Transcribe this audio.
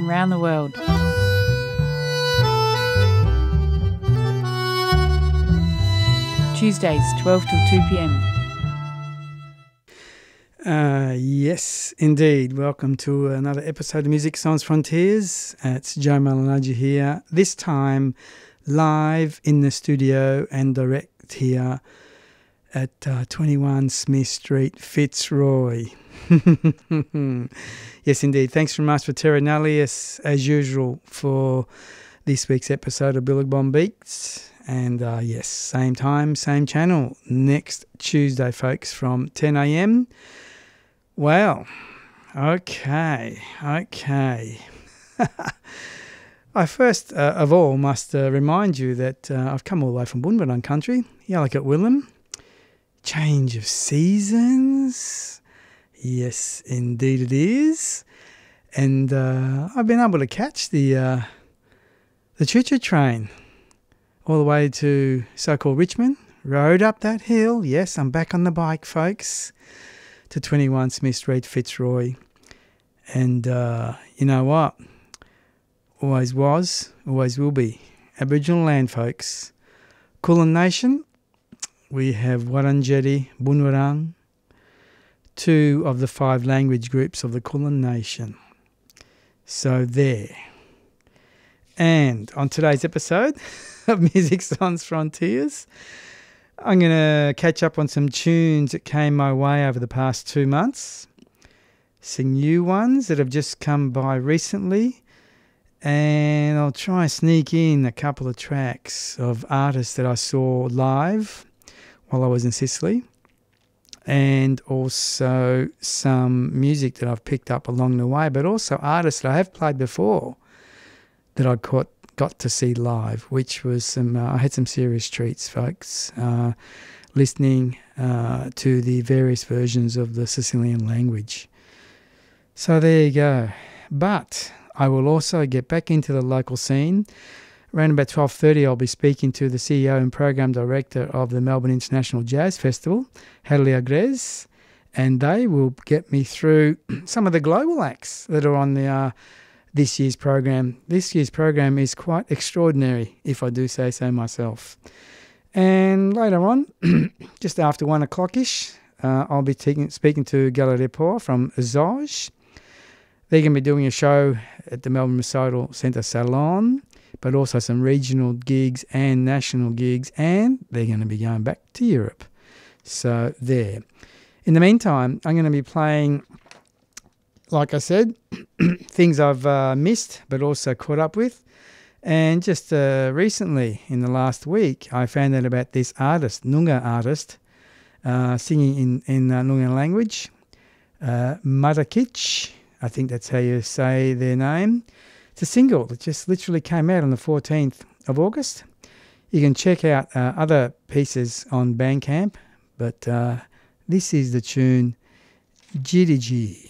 around the world. Tuesdays, 12 till 2 p.m. Yes, indeed. Welcome to another episode of Music Sans Frontiers. It's Joe Malinaji here, this time live in the studio and direct here at 21 Smith Street, Fitzroy. Yes, indeed. Thanks from us for Terra Nullius, as usual, for this week's episode of Billabong Beats. And yes, same time, same channel, next Tuesday, folks, from 10 a.m. Well, okay. I first of all must remind you that I've come all the way from Bunburan country, Yallock Willem. Change of seasons. Yes, indeed it is. And I've been able to catch the choo-choo train all the way to so-called Richmond. Rode up that hill. Yes, I'm back on the bike, folks, to 21 Smith Street, Fitzroy. And you know what? Always was, always will be. Aboriginal land, folks. Kulin Nation. We have Wurundjeri, Bunurong, 2 of the 5 language groups of the Kulin Nation. So there. And on today's episode of Music Sans Frontiers, I'm going to catch up on some tunes that came my way over the past 2 months. Some new ones that have just come by recently. And I'll try and sneak in a couple of tracks of artists that I saw live while I was in Sicily. And also some music that I've picked up along the way, but also artists that I have played before that I got to see live, which was some. I had some serious treats, folks, listening to the various versions of the Sicilian language. So there you go. But I will also get back into the local scene. Around about 12:30, I'll be speaking to the CEO and Program Director of the Melbourne International Jazz Festival, Helia Grez, and they will get me through some of the global acts that are on the this year's program. This year's program is quite extraordinary, if I do say so myself. And later on, just after 1 o'clock-ish, I'll be speaking to Galerie Pour from Zoj. They're going to be doing a show at the Melbourne Recital Centre Salon, but also some regional gigs and national gigs, and they're going to be going back to Europe. So there. In the meantime, I'm going to be playing, like I said, things I've missed but also caught up with. And just recently, in the last week, I found out about this artist, Noongar artist, singing in Noongar language, Marakich. I think that's how you say their name. It's a single that just literally came out on the 14th of August. You can check out other pieces on Bandcamp, but this is the tune Jiriji.